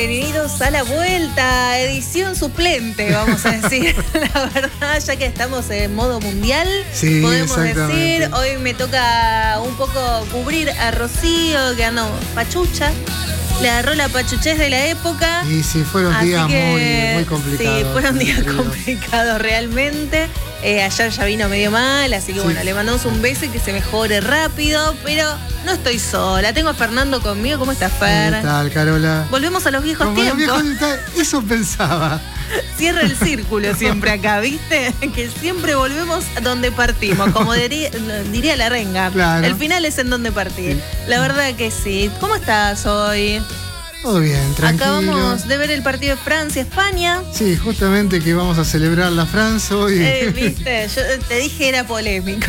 bienvenidos a la vuelta, edición suplente, vamos a decir, la verdad, ya que estamos en modo mundial, sí, podemos decir, hoy me toca un poco cubrir a Rocío, que ando pachucha, le agarró la pachuchez de la época. Y sí, fueron días muy complicados. Sí, fueron días complicados realmente. Ayer ya vino medio mal, así que sí. Bueno, le mandamos un beso y que se mejore rápido, pero no estoy sola. Tengo a Fernando conmigo. ¿Cómo estás, Fer? ¿Qué tal, Carola? Volvemos a los viejos tiempos. Eso pensaba. Cierra el círculo siempre acá, ¿viste? Que siempre volvemos a donde partimos, como diría la renga. Claro. El final es en donde partí. La verdad que sí. ¿Cómo estás hoy? Todo bien, tranquilo. Acabamos de ver el partido de Francia-España. Sí, justamente que vamos a celebrar la Francia hoy. Viste, yo te dije era polémico.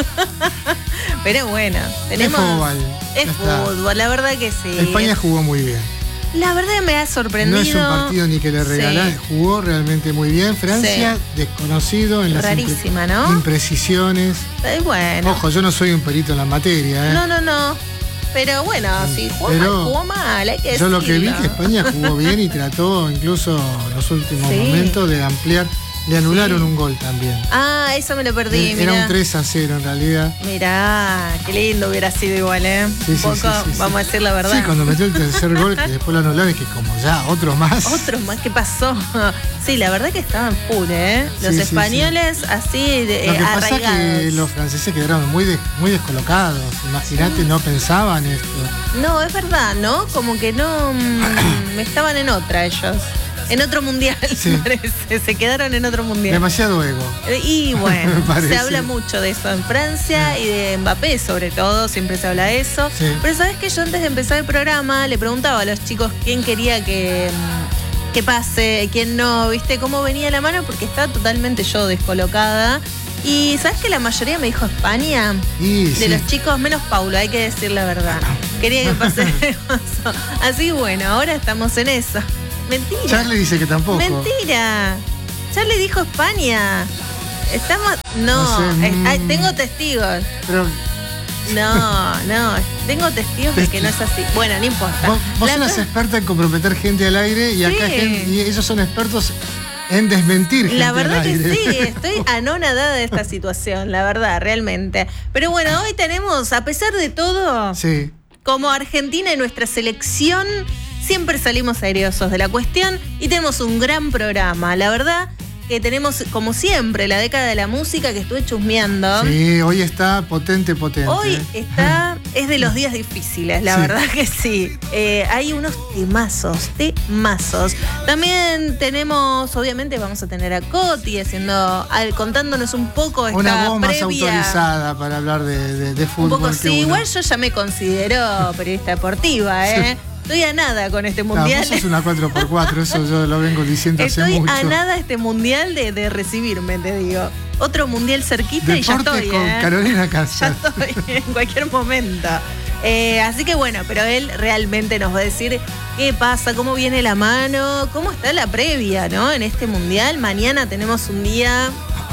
Pero bueno, tenemos... Es fútbol, la verdad que sí. España jugó muy bien. La verdad me ha sorprendido. No es un partido ni que le regalan, sí. Jugó realmente muy bien. Francia, sí. Desconocido en las rarísima, ¿no? Imprecisiones. Bueno. Ojo, yo no soy un perito en la materia, ¿eh? No. Pero bueno, si jugó mal, hay que decirlo. Yo lo que vi que España jugó bien y trató incluso en los últimos momentos de ampliar. Le anularon un gol también. Ah, eso me lo perdí. Era un 3-0 en realidad. Mirá, qué lindo hubiera sido igual, ¿eh? Sí, un poco, vamos a decir la verdad. Sí, cuando metió el tercer gol, que después lo anularon, es que como ya, otro más. Otro más, ¿qué pasó? Sí, la verdad que estaban full, ¿eh? Los españoles así lo que pasa es que los franceses quedaron muy descolocados. Imagínate, no pensaban esto. No, es verdad, ¿no? Como que no estaban en otra ellos. En otro mundial, sí. Parece. Se quedaron en otro mundial. Demasiado ego. Y bueno, se habla mucho de eso en Francia y de Mbappé sobre todo, siempre se habla de eso. Sí. Pero sabes que yo antes de empezar el programa le preguntaba a los chicos quién quería que pase, quién no, ¿viste? Cómo venía la mano, porque estaba totalmente yo descolocada. Y ¿sabes que la mayoría me dijo España? De los chicos, menos Paulo, hay que decir la verdad. Quería que pase eso. Así bueno, ahora estamos en eso. Mentira. Charlie dice que tampoco. Mentira. Charlie dijo España. Estamos... No sé, tengo testigos. Pero... No. Tengo testigos de que no es así. Bueno, no importa. Vos sos experta en comprometer gente al aire y acá y ellos son expertos en desmentir gente. La verdad al aire. Que sí, estoy anonadada de esta situación, la verdad, realmente. Pero bueno, hoy tenemos, a pesar de todo, sí. Como Argentina y nuestra selección... Siempre salimos airosos de la cuestión y tenemos un gran programa. La verdad que tenemos, como siempre, la década de la música que estuve chusmeando. Sí, hoy está potente. Hoy es de los días difíciles, la verdad que sí. Hay unos temazos. También tenemos, obviamente, vamos a tener a Coti contándonos un poco esta una voz previa. Más autorizada para hablar de fútbol. Un poco sí, igual yo ya me considero periodista deportiva, ¿eh? Sí. Estoy a nada con este mundial. No, vos sos una 4x4, eso yo lo vengo diciendo hace mucho. Estoy a nada este mundial de recibirme, te digo. Otro mundial cerquita Deporte y ya estoy. Con Carolina Casa. Ya estoy en cualquier momento. Así que bueno, pero él realmente nos va a decir qué pasa, cómo viene la mano, cómo está la previa, ¿no? En este mundial. Mañana tenemos un día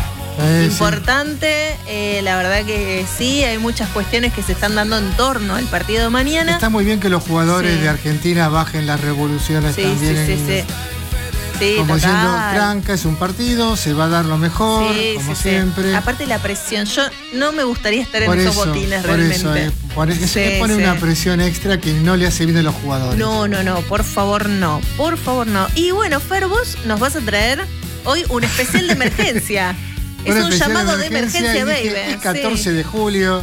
importante, la verdad que sí, hay muchas cuestiones que se están dando en torno al partido de mañana. Está muy bien que los jugadores de Argentina bajen las revoluciones también. Sí, como total. diciendo, tranca, es un partido, se va a dar lo mejor, como siempre. Aparte la presión, yo no me gustaría estar en esos botines realmente. Pone una presión extra que no le hace bien a los jugadores. No, por favor no. Y bueno, Fer, vos nos vas a traer hoy un especial de emergencia. Es un llamado de emergencia, baby. Es 14 de julio.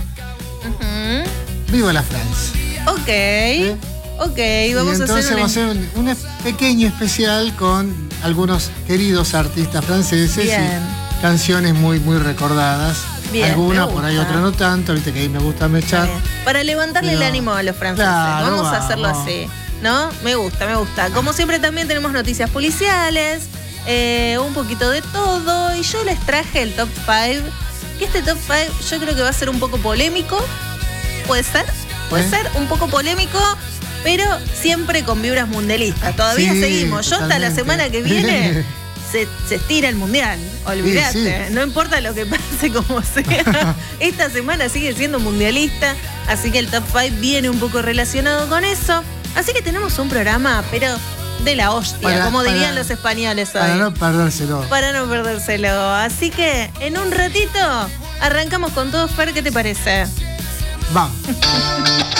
Viva la France. Ok, vamos a hacer un pequeño especial con algunos queridos artistas franceses. Bien. Y canciones muy recordadas. Bien, algunas por ahí, otras no tanto. Viste que ahí me gusta mechar. Para levantarle el ánimo a los franceses. Claro, vamos a hacerlo así, ¿no? Me gusta. Como siempre también tenemos noticias policiales. Un poquito de todo. Y yo les traje el top 5. Que este top 5 yo creo que va a ser un poco polémico. ¿Puede ser? Puede ser un poco polémico, pero siempre con vibras mundialistas. Todavía seguimos. Yo hasta la semana que viene se estira el mundial. Olvídate. No importa lo que pase, como sea. Esta semana sigue siendo mundialista. Así que el top 5 viene un poco relacionado con eso. Así que tenemos un programa, pero de la hostia, como dirían los españoles hoy. Para no perdérselo. Para no perdérselo. Así que en un ratito arrancamos con todo, Fer, ¿qué te parece? Vamos.